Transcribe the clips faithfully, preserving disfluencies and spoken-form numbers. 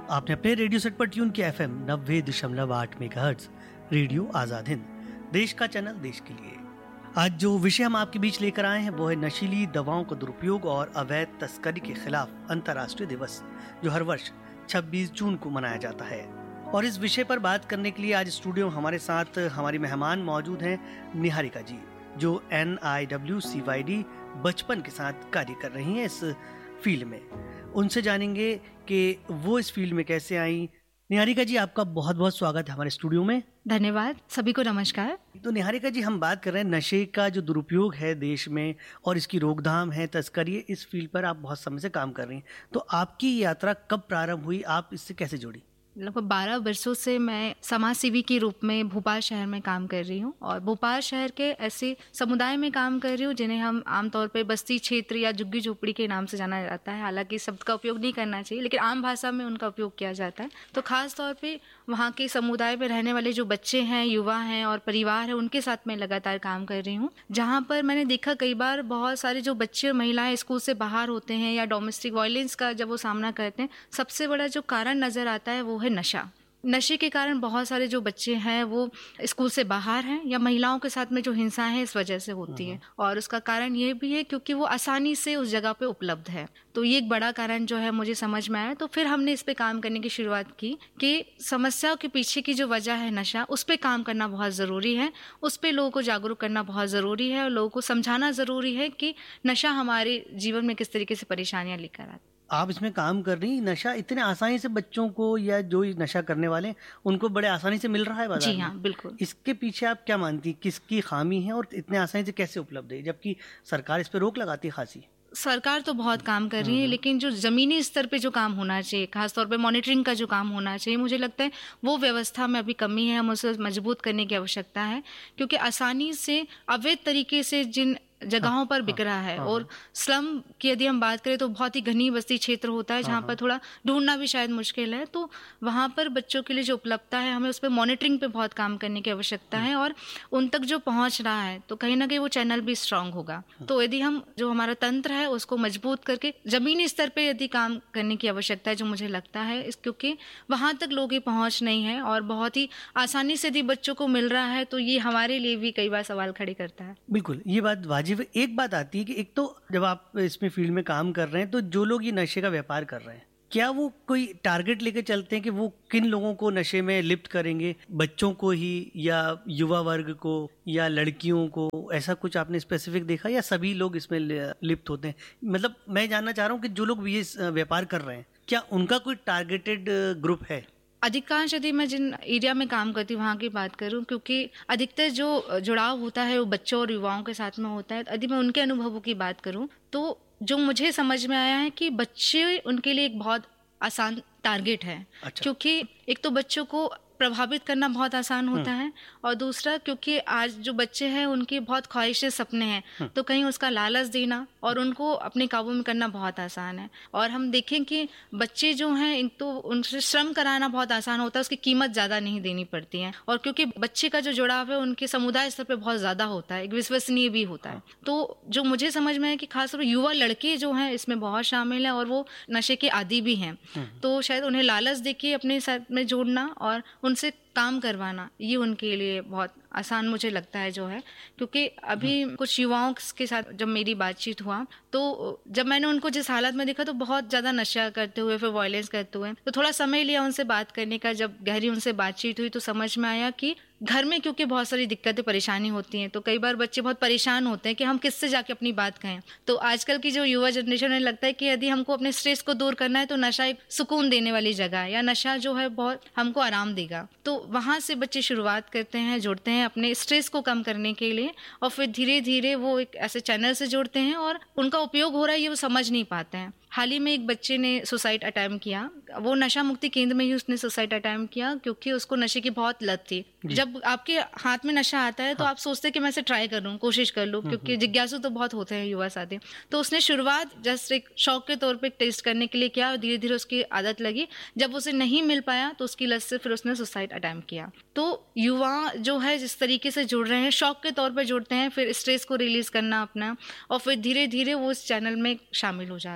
आपने अपने radio set पर ट्यून किया एफएम नब्बे दशमलव आठ मेगाहर्ट्ज रेडियो आजाद हिंद, देश का चैनल देश के लिए। आज जो विषय हम आपके बीच लेकर आए हैं वो है नशीली दवाओं का दुरुपयोग और अवैध तस्करी के खिलाफ अंतर्राष्ट्रीय दिवस, जो हर वर्ष छब्बीस जून को मनाया जाता है। और इस विषय पर बात करने के लिए आज स्टूडियो में हमारे साथ हमारी मेहमान मौजूद हैं निहारिका जी, जो N I W C Y D बचपन के साथ कार्य कर रही हैं इस फील्ड में। उनसे जानेंगे कि वो इस फील्ड में कैसे आई। निहारिका जी, आपका बहुत बहुत स्वागत है हमारे स्टूडियो में। धन्यवाद, सभी को नमस्कार। तो निहारिका जी, हम बात कर रहे हैं नशे का जो दुरुपयोग है देश में और इसकी रोकथाम है, तस्करी, इस फील्ड पर आप बहुत समय से काम कर रही हैं। तो आपकी यात्रा कब प्रारंभ हुई, आप इससे कैसे जुड़ी? लगभग बारह वर्षों से मैं समाज सेवी के रूप में भोपाल शहर में काम कर रही हूँ और भोपाल शहर के ऐसे समुदाय में काम कर रही हूँ जिन्हें हम आमतौर पर बस्ती क्षेत्र या झुग्गी झोपड़ी के नाम से जाना जाता है। हालांकि शब्द का उपयोग नहीं करना चाहिए, लेकिन आम भाषा में उनका उपयोग किया जाता है। तो खास तौर पे वहाँ के समुदाय में रहने वाले जो बच्चे हैं, युवा हैं और परिवार है, उनके साथ मैं लगातार काम कर रही हूँ। जहाँ पर मैंने देखा कई बार बहुत सारे जो बच्चे और महिलाएं स्कूल से बाहर होते हैं या डोमेस्टिक वायलेंस का जब वो सामना करते हैं, सबसे बड़ा जो कारण नजर आता है वो है नशा। नशे के कारण बहुत सारे जो बच्चे हैं वो स्कूल से बाहर हैं या महिलाओं के साथ में जो हिंसा है इस वजह से होती है। और उसका कारण ये भी है क्योंकि वो आसानी से उस जगह पे उपलब्ध है। तो ये एक बड़ा कारण जो है मुझे समझ में आया। तो फिर हमने इस पे काम करने की शुरुआत की कि समस्याओं के पीछे की जो वजह है नशा, उस पे काम करना बहुत ज़रूरी है, उस पे लोगों को जागरूक करना बहुत ज़रूरी है और लोगों को समझाना ज़रूरी है कि नशा हमारे जीवन में किस तरीके से परेशानियाँ लेकर आता है। आप इसमें काम कर रही, नशा इतने आसानी से बच्चों को या जो नशा करने वाले उनको बड़े आसानी से मिल रहा है बाजार में? जी हाँ, बिल्कुल। इसके पीछे आप क्या मानती, किसकी खामी है और इतने आसानी से कैसे उपलब्ध है, जबकि सरकार इस पर रोक लगाती है खासी? सरकार तो बहुत काम कर रही है, लेकिन जो जमीनी स्तर पे जो काम होना चाहिए, खासतौर पे मॉनिटरिंग का जो काम होना चाहिए, मुझे लगता है वो व्यवस्था में अभी कमी है। हम उसे मजबूत करने की आवश्यकता है क्योंकि आसानी से अवैध तरीके से जिन जगहों पर बिक रहा है, और स्लम की यदि हम बात करें तो बहुत ही घनी बस्ती क्षेत्र होता है जहाँ पर थोड़ा ढूंढना भी शायद मुश्किल है। तो वहाँ पर बच्चों के लिए जो उपलब्धता है, हमें उस पर मॉनिटरिंग पे बहुत काम करने की आवश्यकता है और उन तक जो पहुँच रहा है तो कहीं ना कहीं वो चैनल भी स्ट्रांग होगा। तो यदि हम जो हमारा तंत्र है उसको मजबूत करके जमीनी स्तर पर यदि काम करने की आवश्यकता है, जो मुझे लगता है, क्योंकि वहाँ तक लोगों की पहुँच नहीं है और बहुत ही आसानी से यदि बच्चों को मिल रहा है तो ये हमारे लिए भी कई बार सवाल खड़े करता है। बिल्कुल, ये बात एक बात आती है कि एक तो जब आप इसमें फील्ड में काम कर रहे हैं तो जो लोग ये नशे का व्यापार कर रहे हैं, क्या वो कोई टारगेट लेके चलते हैं कि वो किन लोगों को नशे में लिप्त करेंगे, बच्चों को ही या युवा वर्ग को या लड़कियों को? ऐसा कुछ आपने स्पेसिफिक देखा या सभी लोग इसमें लिप्त होते हैं? मतलब मैं जानना चाह रहा हूँ कि जो लोग ये व्यापार कर रहे हैं, क्या उनका कोई टारगेटेड ग्रुप है? अधिकांश यदि मैं जिन एरिया में काम करती हूँ वहाँ की बात करूँ, क्योंकि अधिकतर जो जुड़ाव होता है वो बच्चों और युवाओं के साथ में होता है। यदि मैं उनके अनुभवों की बात करूँ तो जो मुझे समझ में आया है कि बच्चे उनके लिए एक बहुत आसान टारगेट है। अच्छा। क्योंकि एक तो बच्चों को प्रभावित करना बहुत आसान होता है और दूसरा क्योंकि आज जो बच्चे हैं उनकी बहुत ख्वाहिशें, सपने हैं, तो कहीं उसका लालच देना और उनको अपने काबू में करना बहुत आसान है। और हम देखें कि बच्चे जो हैं एक तो उनसे श्रम कराना बहुत आसान होता है, उसकी कीमत ज़्यादा नहीं देनी पड़ती है और क्योंकि बच्चे का जो जुड़ाव है उनके समुदाय स्तर पर बहुत ज़्यादा होता है, एक विश्वसनीय भी होता है। तो जो मुझे समझ में है कि खासतौर पर युवा लड़के जो हैं इसमें बहुत शामिल हैं और वो नशे के आदी भी हैं। तो शायद उन्हें लालच देके अपने साथ में जोड़ना और उनसे काम करवाना, ये उनके लिए बहुत आसान मुझे लगता है जो है। क्योंकि अभी कुछ युवाओं के साथ जब मेरी बातचीत हुआ तो जब मैंने उनको जिस हालत में देखा तो बहुत ज़्यादा नशा करते हुए, फिर वायलेंस करते हुए, तो थोड़ा समय लिया उनसे बात करने का। जब गहरी उनसे बातचीत हुई तो समझ में आया कि घर में क्योंकि बहुत सारी दिक्कतें, परेशानी होती हैं, तो कई बार बच्चे बहुत परेशान होते हैं कि हम किससे जाके अपनी बात कहें। तो आजकल की जो युवा जनरेशन में लगता है कि यदि हमको अपने स्ट्रेस को दूर करना है तो नशा एक सुकून देने वाली जगह है, या नशा जो है बहुत हमको आराम देगा। तो वहाँ से बच्चे शुरुआत करते हैं, जुड़ते हैं अपने स्ट्रेस को कम करने के लिए और फिर धीरे धीरे वो एक ऐसे चैनल से जुड़ते हैं और उनका उपयोग हो रहा है ये वो समझ नहीं पाते हैं। हाल ही में एक बच्चे ने सुसाइड अटेम्प्ट किया, वो नशा मुक्ति केंद्र में ही उसने सुसाइड अटेम्प्ट किया क्योंकि उसको नशे की बहुत लत थी। जब आपके हाथ में नशा आता है तो हाँ। आप सोचते हैं कि मैं इसे ट्राई कर लूँ, कोशिश कर लूँ, क्योंकि जिज्ञासु तो बहुत होते हैं युवा साथी। तो उसने शुरुआत जस्ट एक शौक के तौर पे टेस्ट करने के लिए किया और धीरे धीरे उसकी आदत लगी। जब उसे नहीं मिल पाया तो उसकी लत से फिर उसने सुसाइड अटेम्प्ट किया। तो युवा जो है जिस तरीके से जुड़ रहे हैं, शौक के तौर पर जुड़ते हैं, फिर स्ट्रेस को रिलीज करना अपना, और फिर धीरे धीरे वो इस चैनल में शामिल हो जाता है।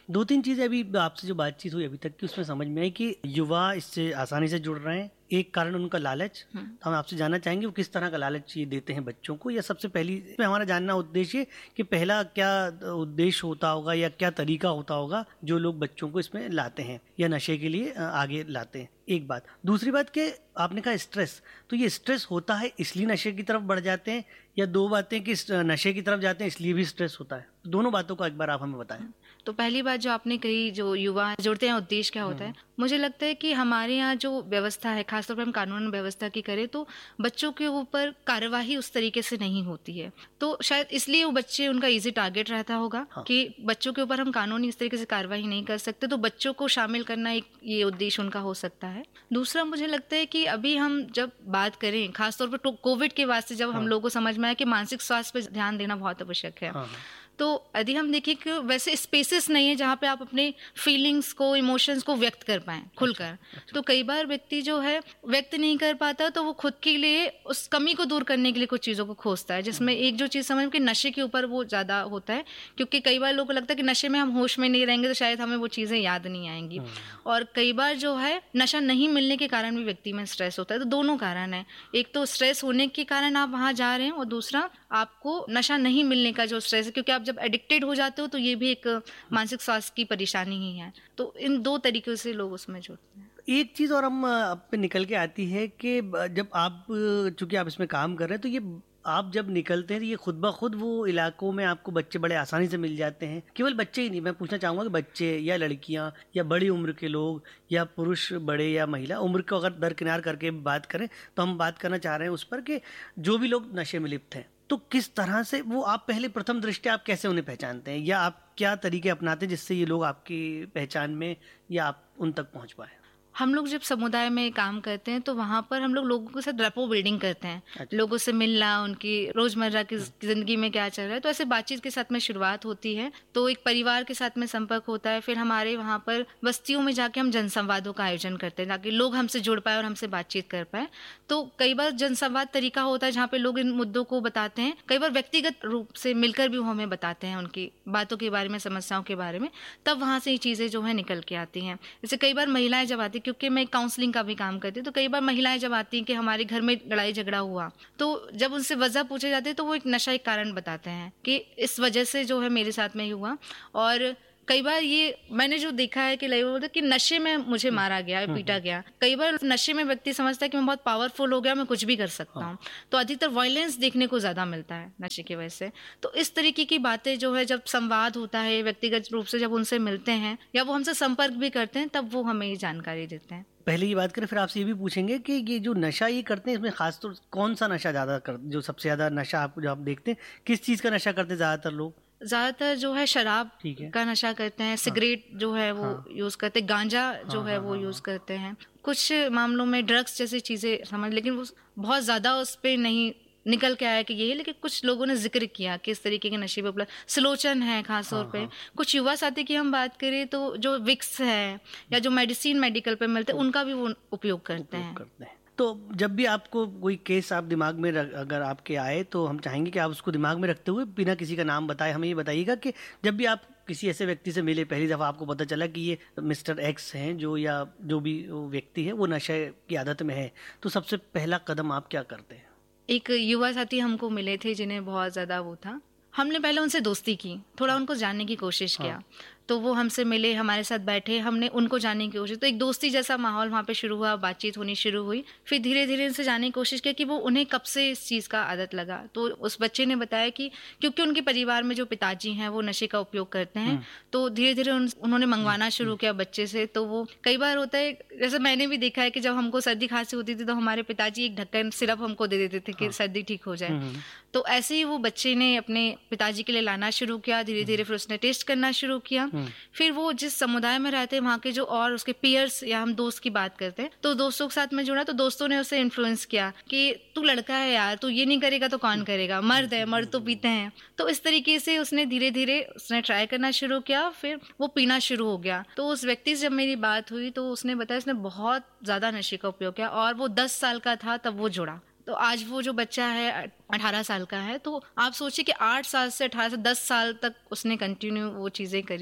दो तीन चीज़ें अभी आपसे जो बातचीत हुई अभी तक की उसमें समझ में आई कि युवा इससे आसानी से जुड़ रहे हैं। एक कारण उनका लालच। तो हम आपसे जानना चाहेंगे वो किस तरह का लालच ये देते हैं बच्चों को, या सबसे पहली में हमारा जानना उद्देश्य कि पहला क्या उद्देश्य होता होगा या क्या तरीका होता होगा जो लोग बच्चों को इसमें लाते हैं या नशे के लिए आगे लाते हैं। एक बात। दूसरी बात कि आपने कहा स्ट्रेस, तो ये स्ट्रेस होता है इसलिए नशे की तरफ बढ़ जाते हैं, या दो बातें कि नशे की तरफ जाते हैं इसलिए भी स्ट्रेस होता है? दोनों बातों का एक बार आप हमें बताएं। तो पहली बात जो आपने कही, जो युवा जुड़ते हैं उद्देश्य क्या होता है, मुझे लगता है कि हमारे यहाँ जो व्यवस्था है, खासतौर पर हम कानून व्यवस्था की करें तो बच्चों के ऊपर कार्यवाही उस तरीके से नहीं होती है, तो शायद इसलिए वो बच्चे उनका इजी टारगेट रहता होगा। हाँ। कि बच्चों के ऊपर हम कानूनी इस तरीके से कार्यवाही नहीं कर सकते, तो बच्चों को शामिल करना एक ये उद्देश्य उनका हो सकता है। दूसरा, मुझे लगता है कि अभी हम जब बात करें खासतौर पर कोविड के वास्ते, जब हाँ। हम लोगों को समझ में आया कि मानसिक स्वास्थ्य पर ध्यान देना बहुत आवश्यक है। हाँ। तो यदि हम देखें कि वैसे स्पेसेस नहीं है जहाँ पे आप अपने फीलिंग्स को, इमोशंस को व्यक्त कर पाएं खुलकर। अच्छा, अच्छा। तो कई बार व्यक्ति जो है व्यक्त नहीं कर पाता, तो वो खुद के लिए उस कमी को दूर करने के लिए कुछ चीज़ों को खोजता है, जिसमें एक जो चीज़ समझ कि नशे के ऊपर वो ज़्यादा होता है, क्योंकि कई बार लोगों को लगता है कि नशे में हम होश में नहीं रहेंगे तो शायद हमें वो चीज़ें याद नहीं आएंगी। और कई बार जो है नशा नहीं मिलने के कारण भी व्यक्ति में स्ट्रेस होता है। तो दोनों कारण है, एक तो स्ट्रेस होने के कारण आप वहाँ जा रहे हैं, और दूसरा आपको नशा नहीं मिलने का जो स्ट्रेस है, क्योंकि आप जब एडिक्टेड हो जाते हो तो ये भी एक मानसिक स्वास्थ्य की परेशानी ही है। तो इन दो तरीकों से लोग उसमें जुड़ते हैं। एक चीज़ और हम आप पे निकल के आती है कि जब आप, चूंकि आप इसमें काम कर रहे हैं, तो ये आप जब निकलते हैं तो ये खुद ब खुद वो इलाकों में आपको बच्चे बड़े आसानी से मिल जाते हैं। केवल बच्चे ही नहीं, मैं पूछना चाहूँगा कि बच्चे या लड़कियाँ या बड़ी उम्र के लोग या पुरुष, बड़े या महिला, उम्र को अगर दरकिनार करके बात करें तो हम बात करना चाह रहे हैं उस पर कि जो भी लोग नशे में लिप्त हैं, तो किस तरह से वो, आप पहले प्रथम दृष्टया आप कैसे उन्हें पहचानते हैं, या आप क्या तरीके अपनाते हैं जिससे ये लोग आपकी पहचान में या आप उन तक पहुँच पाए? हम लोग जब समुदाय में काम करते हैं तो वहाँ पर हम लोग लोगों के साथ रेपो बिल्डिंग करते हैं। अच्छा। लोगों से मिलना, उनकी रोजमर्रा की जिंदगी में क्या चल रहा है, तो ऐसे बातचीत के साथ में शुरुआत होती है। तो एक परिवार के साथ में संपर्क होता है, फिर हमारे वहाँ पर बस्तियों में जाके हम जनसंवादों का आयोजन करते हैं ताकि लोग हमसे जुड़ पाए और हमसे बातचीत कर पाए। तो कई बार जनसंवाद तरीका होता है जहाँ पे लोग इन मुद्दों को बताते हैं, कई बार व्यक्तिगत रूप से मिलकर भी वो हमें बताते हैं उनकी बातों के बारे में, समस्याओं के बारे में, तब वहाँ से ये चीज़ें जो है निकल के आती हैं। जैसे कई बार महिलाएं जब आती, क्योंकि मैं काउंसलिंग का भी काम करती हूँ, तो कई बार महिलाएं जब आती हैं कि हमारे घर में लड़ाई झगड़ा हुआ, तो जब उनसे वजह पूछे जाते हैं तो वो एक नशा एक कारण बताते हैं कि इस वजह से जो है मेरे साथ में ही हुआ। और कई बार ये मैंने जो देखा है कि लोग बोलते कि नशे में मुझे मारा गया, पीटा गया। कई बार नशे में व्यक्ति समझता है कि मैं बहुत पावरफुल हो गया, मैं कुछ भी कर सकता हूँ, तो अधिकतर वायलेंस देखने को ज्यादा मिलता है नशे की वजह से। तो इस तरीके की बातें जो है, जब संवाद होता है व्यक्तिगत रूप से, जब उनसे मिलते हैं या वो हमसे संपर्क भी करते हैं, तब वो हमें ये जानकारी देते हैं। पहले ये बात करें, फिर आपसे ये भी पूछेंगे कि ये जो नशा ये करते हैं, इसमें खासतौर कौन सा नशा ज़्यादा कर, जो सबसे ज़्यादा नशा आप जो आप देखते हैं, किस चीज़ का नशा करते हैं ज़्यादातर लोग? ज्यादातर जो है शराब का नशा करते हैं, सिगरेट जो है वो हाँ। यूज करते हैं, गांजा जो हाँ, है हाँ, वो हाँ, यूज करते हैं, कुछ मामलों में ड्रग्स जैसी चीजें समझ, लेकिन वो बहुत ज्यादा उस पे नहीं निकल के आया कि ये है। लेकिन कुछ लोगों ने जिक्र किया कि इस तरीके के नशे पे उपलब्ध सिलोचन है खास तौर पे। कुछ युवा साथी की हम बात करें तो जो विक्स है या जो मेडिसिन मेडिकल पे मिलते हैं, उनका भी वो उपयोग करते हैं। तो जब भी आपको कोई केस आप दिमाग में रख, अगर आपके आए, तो हम चाहेंगे कि आप उसको दिमाग में रखते हुए बिना किसी का नाम बताए हमें ये बताइएगा कि जब भी आप किसी ऐसे व्यक्ति से मिले, पहली दफ़ा आपको पता चला कि ये मिस्टर एक्स हैं जो, या जो भी व्यक्ति है वो नशे की आदत में है, तो सबसे पहला कदम आप क्या करते हैं? एक युवा साथी हमको मिले थे जिन्हें बहुत ज़्यादा वो था, हमने पहले उनसे दोस्ती की, थोड़ा उनको जानने की कोशिश किया। हाँ। तो वो हमसे मिले, हमारे साथ बैठे, हमने उनको जानने की कोशिश, तो एक दोस्ती जैसा माहौल वहाँ पे शुरू हुआ, बातचीत होनी शुरू हुई। फिर धीरे धीरे उनसे जानने की कोशिश की कि वो उन्हें कब से इस चीज़ का आदत लगा। तो उस बच्चे ने बताया कि क्योंकि उनके परिवार में जो पिताजी हैं वो नशे का उपयोग करते हैं, तो धीरे धीरे उन, उन्होंने मंगवाना शुरू किया बच्चे से। तो वो कई बार होता है, जैसे मैंने भी देखा है कि जब हमको सर्दी खांसी होती थी तो हमारे पिताजी एक ढक्कन सिरप हमको दे देते थे कि सर्दी ठीक हो जाए। तो ऐसे ही वो बच्चे ने अपने पिताजी के लिए लाना शुरू किया, धीरे धीरे फिर उसने टेस्ट करना शुरू किया। फिर वो जिस समुदाय में रहते हैं वहाँ के जो और उसके पीयर्स या हम दोस्त की बात करते हैं, तो दोस्तों के साथ में जुड़ा, तो दोस्तों ने उसे इन्फ्लुएंस किया कि तू लड़का है यार, तू ये नहीं करेगा तो कौन करेगा, मर्द है, मर्द तो पीते हैं। तो इस तरीके से उसने धीरे धीरे उसने ट्राई करना शुरू किया, फिर वो पीना शुरू हो गया। तो उस व्यक्ति से जब मेरी बात हुई तो उसने बताया उसने बहुत ज्यादा नशे का उपयोग किया, और वो दस साल का था तब वो जुड़ा। तो आज वो जो बच्चा है अठारह साल का है, तो आप सोचिए कि आठ साल से अठारह से दस साल तक उसने कंटिन्यू वो चीज़ें करी।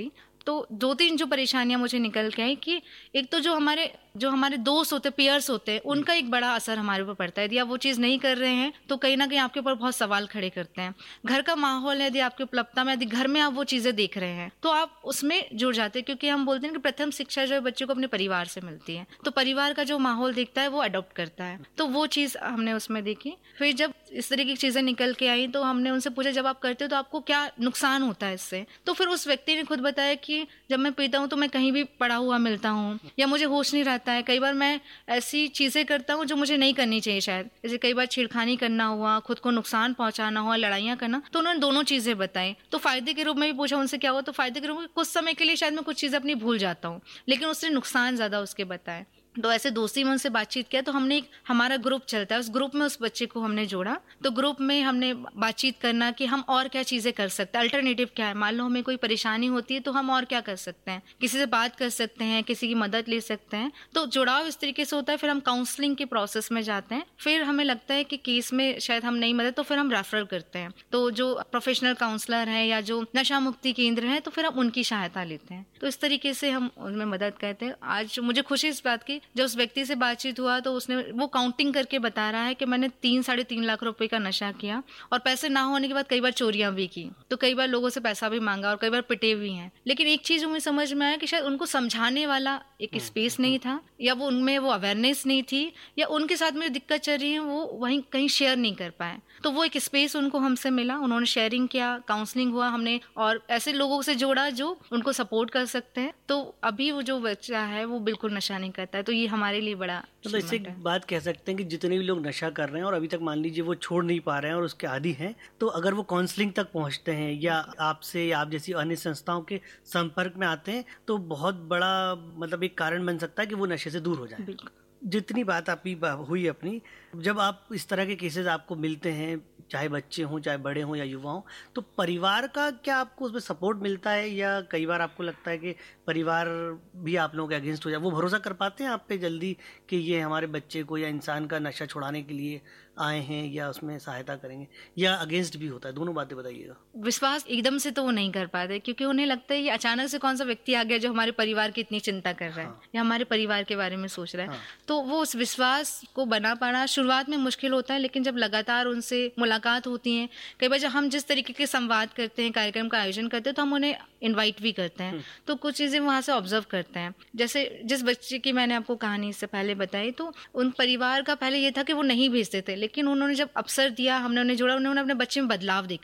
तो दो तीन जो परेशानियां मुझे निकल के आई कि एक तो जो हमारे जो हमारे दोस्त होते, पीयर्स होते हैं, उनका एक बड़ा असर हमारे ऊपर पड़ता है। यदि आप वो चीज़ नहीं कर रहे हैं तो कहीं ना कहीं आपके ऊपर बहुत सवाल खड़े करते हैं। घर का माहौल है, यदि आपकी उपलब्धता में, यदि घर में आप वो चीज़ें देख रहे हैं तो आप उसमें जुड़ जाते हैं, क्योंकि हम बोलते हैं कि प्रथम शिक्षा जो है बच्चे को अपने परिवार से मिलती है, तो परिवार का जो माहौल देखता है वो अडॉप्ट करता है। तो वो चीज़ हमने उसमें देखी। फिर जब इस तरह की चीज़ें निकल के आई तो हमने उनसे पूछा, जब आप करते हो तो आपको क्या नुकसान होता है इससे? तो फिर उस व्यक्ति ने खुद बताया कि जब मैं पीता हूँ तो मैं कहीं भी पड़ा हुआ मिलता हूँ, या मुझे होश नहीं रहता है। कई बार मैं ऐसी चीज़ें करता हूँ जो मुझे नहीं करनी चाहिए शायद, जैसे कई बार छेड़खानी करना हुआ, खुद को नुकसान पहुंचाना हुआ, लड़ाइयाँ करना। तो उन्होंने दोनों चीज़ें बताई। तो फायदे के रूप में भी पूछा उनसे क्या हुआ, तो फायदे के रूप में कुछ समय के लिए शायद मैं कुछ चीज़ें अपनी भूल जाता हूँ, लेकिन उसने नुकसान ज़्यादा उसके बताए। तो ऐसे दोस्ती में उनसे बातचीत किया। तो हमने एक हमारा ग्रुप चलता है, उस ग्रुप में उस बच्चे को हमने जोड़ा। तो ग्रुप में हमने बातचीत करना कि हम और क्या चीज़ें कर सकते हैं, अल्टरनेटिव क्या है। मान लो हमें कोई परेशानी होती है तो हम और क्या कर सकते हैं, किसी से बात कर सकते हैं, किसी की मदद ले सकते हैं। तो जुड़ाव इस तरीके से होता है। फिर हम काउंसलिंग के प्रोसेस में जाते हैं। फिर हमें लगता है कि केस में शायद हम नहीं मदद, तो फिर हम रेफरल करते हैं। तो जो प्रोफेशनल काउंसलर हैं या जो नशा मुक्ति केंद्र हैं, तो फिर हम उनकी सहायता लेते हैं। तो इस तरीके से हम उनमें मदद करते हैं। आज मुझे खुशी इस बात की, जब उस व्यक्ति से बातचीत हुआ तो उसने वो काउंटिंग करके बता रहा है कि मैंने तीन साढ़े तीन लाख रुपए का नशा किया, और पैसे ना होने के बाद कई बार चोरियां भी की, तो कई बार लोगों से पैसा भी मांगा और कई बार पिटे भी हैं। लेकिन एक चीज मुझे समझ में आया कि शायद उनको समझाने वाला एक स्पेस नहीं था, या वो उनमें वो अवेयरनेस नहीं थी, या उनके साथ में जो दिक्कत चल रही है वो वहीं कहीं शेयर नहीं कर पाए। तो वो एक स्पेस उनको हमसे मिला, उन्होंने शेयरिंग किया, काउंसलिंग हुआ हमने, और ऐसे लोगों से जोड़ा जो उनको सपोर्ट कर सकते हैं। तो अभी वो जो बच्चा है वो बिल्कुल नशा नहीं करता है। तो ये हमारे लिए बड़ा मतलब इससे एक बात कह सकते हैं कि जितने भी लोग नशा कर रहे हैं और अभी तक मान लीजिए वो छोड़ नहीं पा रहे हैं और उसके आदी हैं, तो अगर वो काउंसलिंग तक पहुंचते हैं या आपसे या आप जैसी अन्य संस्थाओं के संपर्क में आते हैं, तो बहुत बड़ा मतलब एक कारण बन सकता है कि वो नशे से दूर हो जाए। जितनी बात आपकी हुई अपनी, जब आप इस तरह के केसेस आपको मिलते हैं, चाहे बच्चे हों, चाहे बड़े हों या युवा हों, तो परिवार का क्या आपको उसमें सपोर्ट मिलता है, या कई बार आपको लगता है कि परिवार भी आप लोगों के अगेंस्ट हो जाए? वो भरोसा कर पाते हैं आप पे जल्दी कि ये हमारे बच्चे को या इंसान का नशा छुड़ाने के लिए आए हैं या उसमें सहायता करेंगे, या अगेंस्ट भी होता है? दोनों बातें बताइएगा। विश्वास एकदम से तो वो नहीं कर पाते, क्योंकि उन्हें लगता है ये अचानक से कौन सा व्यक्ति आ गया जो हमारे परिवार की इतनी चिंता कर रहा है, हाँ। या हमारे परिवार के बारे में सोच रहा है, हाँ। तो वो उस विश्वास को बना पाना शुरुआत में मुश्किल होता है। लेकिन जब लगातार उनसे मुलाकात होती है, कई बार जब हम जिस तरीके के संवाद करते हैं, कार्यक्रम का आयोजन करते हैं, तो हम उन्हें इनवाइट भी करते हैं, तो कुछ चीज़ें वहाँ से ऑब्जर्व करते हैं। जैसे जिस बच्चे की मैंने आपको कहानी इससे पहले बताई, तो उन परिवार का पहले ये था कि वो नहीं भेजते थे, लेकिन उन्होंने जब अवसर दिया, हमने उन्हें जोड़ा, उन्होंने अपने बच्चे में बदलाव देखा।